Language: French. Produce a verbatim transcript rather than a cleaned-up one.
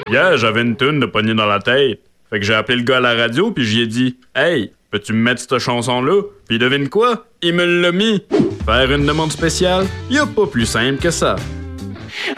Hier, j'avais une toune de pogner dans la tête. Fait que j'ai appelé le gars à la radio puis j'y ai dit « Hey, peux-tu me mettre cette chanson-là? » Puis devine quoi? Il me l'a mis. Faire une demande spéciale, y a pas plus simple que ça.